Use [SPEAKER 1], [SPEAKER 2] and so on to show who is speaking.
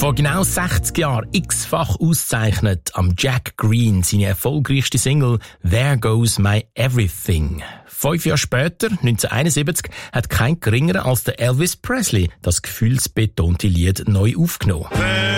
[SPEAKER 1] Vor genau 60 Jahren x-fach auszeichnet am Jack Green seine erfolgreichste Single «There Goes My Everything». 5 Jahre später, 1971, hat kein geringerer als der Elvis Presley das gefühlsbetonte Lied neu aufgenommen.